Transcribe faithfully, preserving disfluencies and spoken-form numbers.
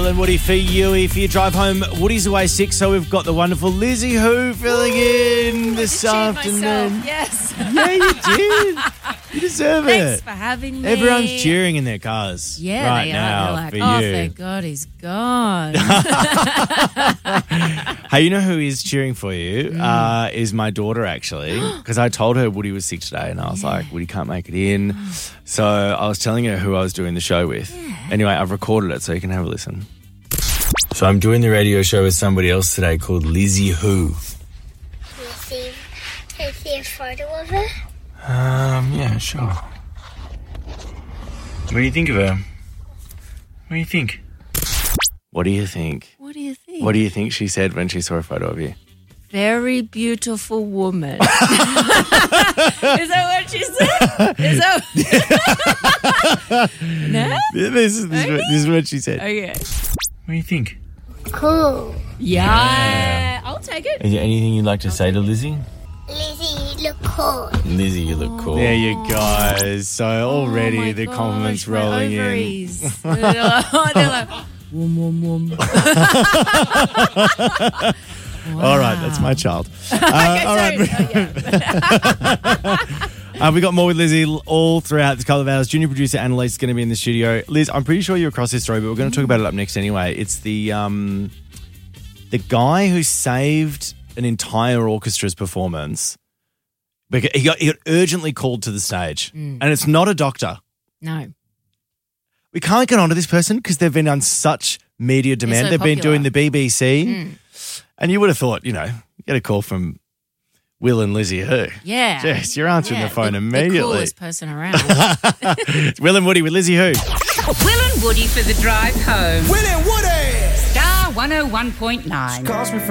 Will and Woody for you. For your drive home, Woody's away sick, so we've got the wonderful Lizzie Who filling in this afternoon. Myself. Yes. Yeah, you did. You deserve Thanks it. Thanks for having me. Everyone's cheering in their cars yeah, right they now are. They're like, for oh, you. thank God he's gone. Hey, you know who is cheering for you? Mm. Uh, is my daughter, actually, because I told her Woody was sick today, and I was yeah. like, Woody can't make it in. So I was telling her who I was doing the show with. Yeah. Anyway, I've recorded it, so you can have a listen. So I'm doing the radio show with somebody else today called Lizzie Who. Can you see, can you see a photo of her? Um, yeah, sure. What do you think of her? What do you think? What do you think? What do you think? What do you think she said when she saw a photo of you? Very beautiful woman. Is that what she said? Is that no? This is, this, okay. is what, this is what she said. Okay. What do you think? Cool. Yeah. yeah. I'll take it. Is there anything you'd like to say to Lizzie? Lizzie, you look cool. Lizzie, you look cool. There you go. So already oh the gosh, compliments my rolling ovaries. in. They're like, they're like wom, wom, wom. Wow. All right, that's my child. Uh, okay, all right. Oh, yeah. uh, we got more with Lizzie all throughout this couple of hours. Junior producer Annalise is going to be in the studio. Liz, I'm pretty sure you're across this story, but we're going to talk about it up next anyway. It's the um, the guy who saved an entire orchestra's performance. Because he got, he got urgently called to the stage, mm. and it's not a doctor. No. We can't get onto this person because they've been on such media demand. So they've popular. been doing the B B C. Mm. And you would have thought, you know, you get a call from Will and Lizzie Who. Yeah. Yes, you're answering yeah, the phone the, immediately. The coolest person around. Will and Woody with Lizzie Who. Will and Woody for the drive home. Will and Woody! Star one oh one point nine. She calls me from